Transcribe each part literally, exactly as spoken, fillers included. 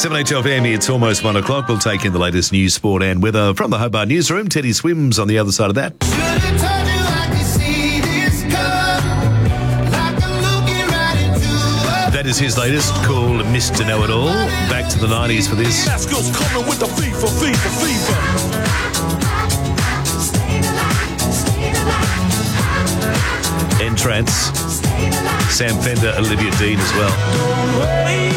seven H F M, it's almost one o'clock. We'll take in the latest news, sport and weather from the Hobart newsroom. Teddy Swims on the other side of that. That is his latest, called Mister Know-It-All. Back to the nineties for this. Coming with the fever, fever, fever. Entrance. Sam Fender, Olivia Dean as well.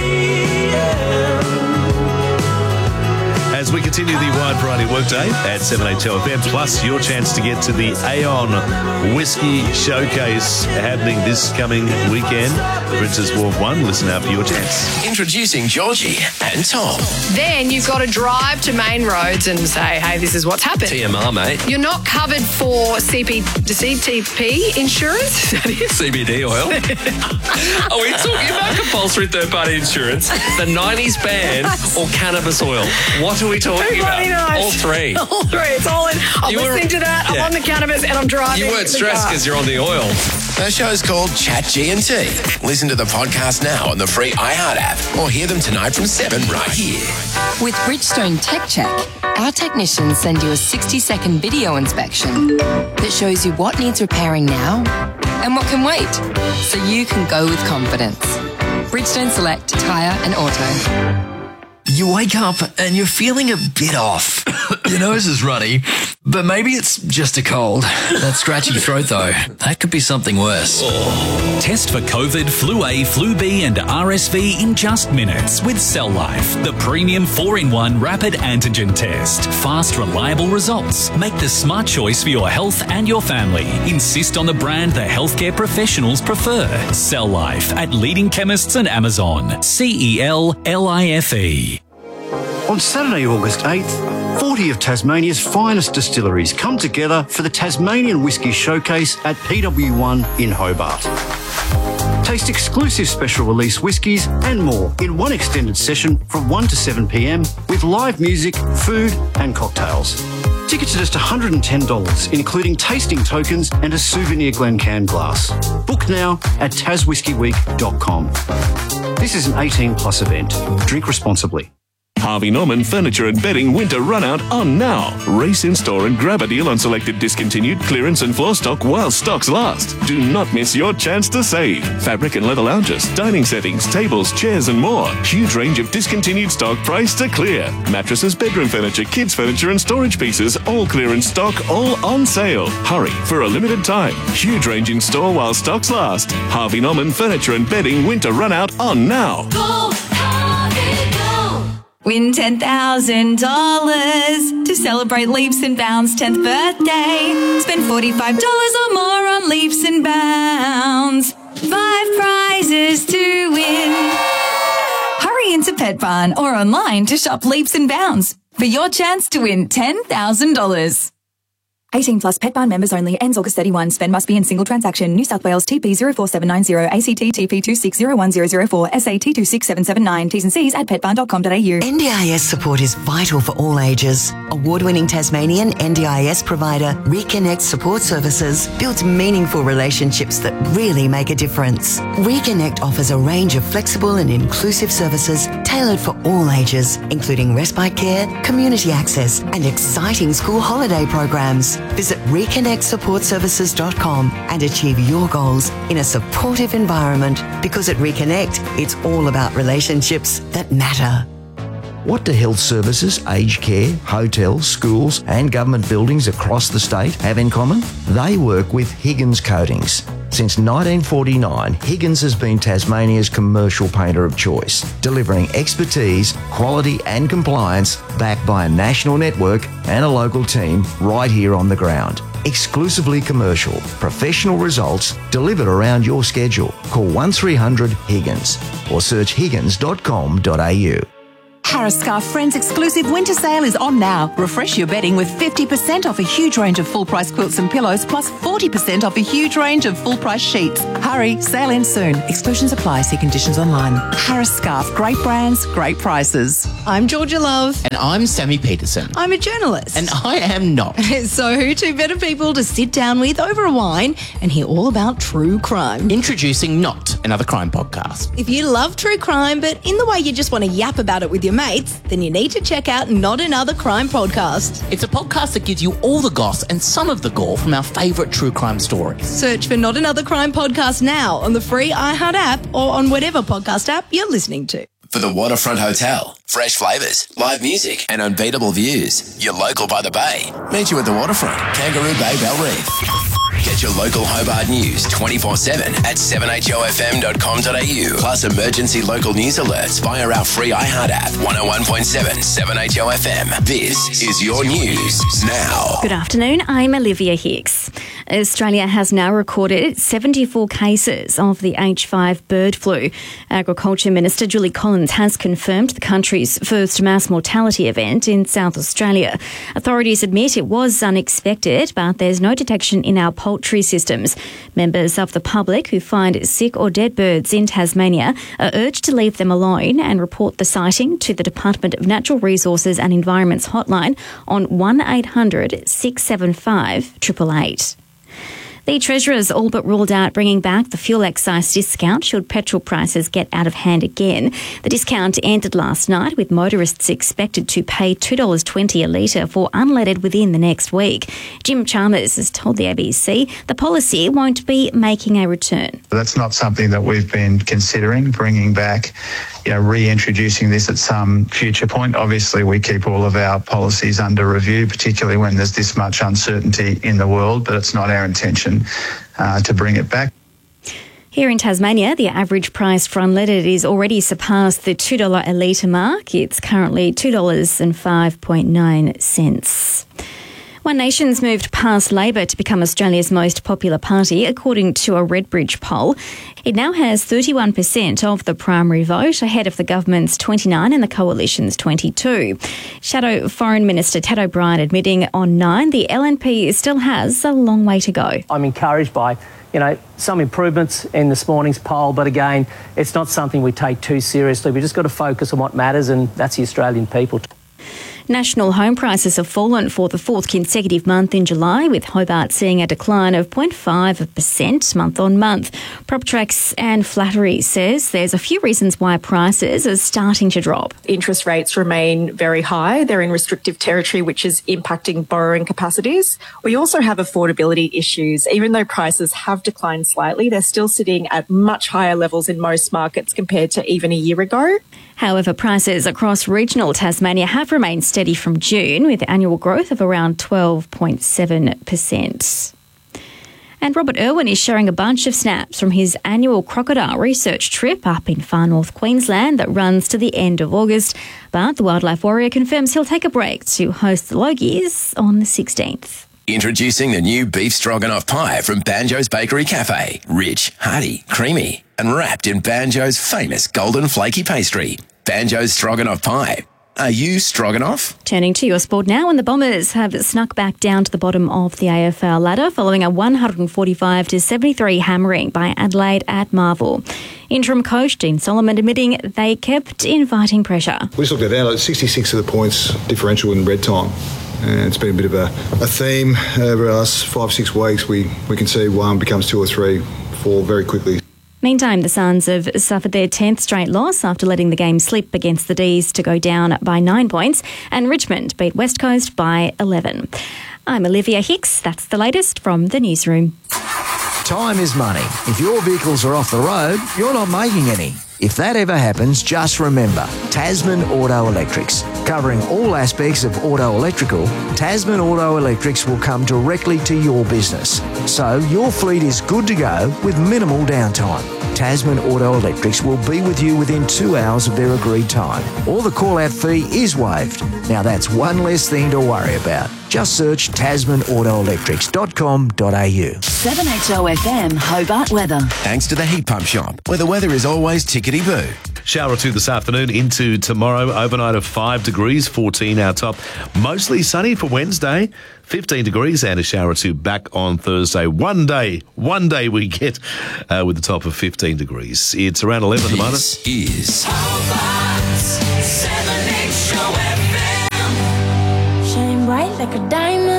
As we continue the wide variety workday at seven H L F M, plus your chance to get to the Aon Whiskey Showcase happening this coming weekend. Princess Wharf one, listen out for your chance. Introducing Georgie and Tom. Then you've got to drive to Main Roads and say, hey, this is what's happened. T M R, mate. You're not covered for C P, C T P insurance? Is that it? C B D oil. Are we talking about compulsory third-party insurance, the nineties band, or cannabis oil? What are we talking about? Knows. All three. All three. It's all in. I'm You were- listening to that. yeah. I'm on the cannabis and I'm driving. You weren't the stressed car. because you're on the oil. Our show's called Chat G and T. Listen to the podcast now on the free iHeart app, or hear them tonight from seven right here. With Bridgestone Tech Check, our technicians send you a sixty-second video inspection that shows you what needs repairing now and what can wait, so you can go with confidence. Bridgestone Select Tyre and Auto. You wake up and you're feeling a bit off. Your nose is runny, but maybe it's just a cold. That scratchy throat, though, that could be something worse. Test for COVID, Flu A, Flu B and R S V in just minutes with Cell Life, the premium four in one rapid antigen test. Fast, reliable results. Make the smart choice for your health and your family. Insist on the brand the healthcare professionals prefer. Cell Life at leading chemists and Amazon. C E L L I F E. On Saturday, August eighth, forty of Tasmania's finest distilleries come together for the Tasmanian Whisky Showcase at P W one in Hobart. Taste exclusive special release whiskies and more in one extended session from one to seven p m with live music, food and cocktails. Tickets are just one hundred ten dollars, including tasting tokens and a souvenir Glencairn glass. Book now at tas whisky week dot com. This is an eighteen plus event. Drink responsibly. Harvey Norman Furniture and Bedding Winter Run Out on now. Race in store and grab a deal on selected discontinued clearance and floor stock while stocks last. Do not miss your chance to save. Fabric and leather lounges, dining settings, tables, chairs and more. Huge range of discontinued stock priced to clear. Mattresses, bedroom furniture, kids furniture and storage pieces, all clearance stock, all on sale. Hurry for a limited time. Huge range in store while stocks last. Harvey Norman Furniture and Bedding Winter Run Out on now. Go, Harvey, go. Win ten thousand dollars to celebrate Leaps and Bounds' tenth birthday. Spend forty-five dollars or more on Leaps and Bounds. Five prizes to win. Hurry into Pet Barn or online to shop Leaps and Bounds for your chance to win ten thousand dollars. eighteen plus Pet Barn members only. Ends August thirty-first. Spend must be in single transaction. New South Wales T P zero four seven nine zero, A C T T P two six zero one zero zero four, S A T two six seven seven nine. T's and C's at pet barn dot com dot a u. N D I S support is vital for all ages. Award-winning Tasmanian N D I S provider Reconnect Support Services builds meaningful relationships that really make a difference. Reconnect offers a range of flexible and inclusive services tailored for all ages, including respite care, community access, and exciting school holiday programs. Visit reconnect support services dot com and achieve your goals in a supportive environment, because at Reconnect, it's all about relationships that matter. What do health services, aged care, hotels, schools and government buildings across the state have in common? They work with Higgins Coatings. Since nineteen forty-nine, Higgins has been Tasmania's commercial painter of choice, delivering expertise, quality and compliance backed by a national network and a local team right here on the ground. Exclusively commercial, professional results delivered around your schedule. Call one three hundred Higgins or search higgins dot com dot a u. Harris Scarf Friends exclusive winter sale is on now. Refresh your bedding with fifty percent off a huge range of full-price quilts and pillows, plus forty percent off a huge range of full-price sheets. Hurry, sale ends soon. Exclusions apply. See conditions online. Harris Scarf, great brands, great prices. I'm Georgia Love. And I'm Sammy Peterson. I'm a journalist. And I am not. So who two better people to sit down with over a wine and hear all about true crime? Introducing Not Another Crime Podcast. If you love true crime, but in the way you just want to yap about it with your mates, then you need to check out Not Another Crime Podcast. It's a podcast that gives you all the goss and some of the gore from our favourite true crime stories. Search for Not Another Crime Podcast now on the free iHeart app or on whatever podcast app you're listening to. For the Waterfront Hotel, fresh flavours, live music and unbeatable views. You're local by the bay. Meet you at the Waterfront, Kangaroo Bay, Bell Reef. Get your local Hobart news twenty-four seven at seven h o f m dot com dot a u. Plus emergency local news alerts via our free iHeart app, one oh one point seven, seven H O F M. This is your news now. Good afternoon, I'm Olivia Hicks. Australia has now recorded seventy-four cases of the H five bird flu. Agriculture Minister Julie Collins has confirmed the country's first mass mortality event in South Australia. Authorities admit it was unexpected, but there's no detection in our poultry systems. Members of the public who find sick or dead birds in Tasmania are urged to leave them alone and report the sighting to the Department of Natural Resources and Environment's hotline on one eight hundred, six seven five, eight eight eight. The Treasurer's all but ruled out bringing back the fuel excise discount should petrol prices get out of hand again. The discount ended last night, with motorists expected to pay two dollars twenty a litre for unleaded within the next week. Jim Chalmers has told the A B C the policy won't be making a return. That's not something that we've been considering, bringing back, you know, reintroducing this at some future point. Obviously, we keep all of our policies under review, particularly when there's this much uncertainty in the world, but it's not our intention uh, to bring it back. Here in Tasmania, the average price for unleaded is already surpassed the two dollars a litre mark. It's currently two dollars and five point nine cents. One Nation's moved past Labor to become Australia's most popular party, according to a Redbridge poll. It now has thirty-one percent of the primary vote, ahead of the government's twenty-nine and the coalition's twenty-two. Shadow Foreign Minister Ted O'Brien admitting on Nine the L N P still has a long way to go. I'm encouraged by, you know, some improvements in this morning's poll, but again, it's not something we take too seriously. We've just got to focus on what matters, and that's the Australian people. National home prices have fallen for the fourth consecutive month in July, with Hobart seeing a decline of zero point five percent month on month. PropTrack and Flattery says there's a few reasons why prices are starting to drop. Interest rates remain very high. They're in restrictive territory, which is impacting borrowing capacities. We also have affordability issues. Even though prices have declined slightly, they're still sitting at much higher levels in most markets compared to even a year ago. However, prices across regional Tasmania have remained steady from June, with annual growth of around twelve point seven percent. And Robert Irwin is sharing a bunch of snaps from his annual crocodile research trip up in far north Queensland that runs to the end of August. But the wildlife warrior confirms he'll take a break to host the Logies on the sixteenth. Introducing the new beef stroganoff pie from Banjo's Bakery Cafe. Rich, hearty, creamy, and wrapped in Banjo's famous golden flaky pastry. Banjo's Stroganoff Pie. Are you Stroganoff? Turning to your sport now, and the Bombers have snuck back down to the bottom of the A F L ladder following a one forty-five to seventy-three hammering by Adelaide at Marvel. Interim coach Dean Solomon admitting they kept inviting pressure. We just looked at that, like sixty-six of the points differential in red time. And it's been a bit of a, a theme over the last five, six weeks. We, we can see one becomes two or three, four very quickly. Meantime, the Suns have suffered their tenth straight loss after letting the game slip against the D's to go down by nine points, and Richmond beat West Coast by eleven. I'm Olivia Hicks. That's the latest from the newsroom. Time is money. If your vehicles are off the road, you're not making any. If that ever happens, just remember Tasman Auto Electrics. Covering all aspects of auto electrical, Tasman Auto Electrics will come directly to your business. So your fleet is good to go with minimal downtime. Tasman Auto Electrics will be with you within two hours of their agreed time. Or the call-out fee is waived. Now that's one less thing to worry about. Just search tasman auto electrics dot com dot a u. seven H O F M Hobart weather. Thanks to the Heat Pump Shop, where the weather is always tickety-boo. Shower or two this afternoon into tomorrow. Overnight of five degrees, fourteen our top. Mostly sunny for Wednesday, fifteen degrees, and a shower or two back on Thursday. One day, one day we get uh, with the top of fifteen degrees. It's around eleven at the moment. This is Shine bright like a diamond.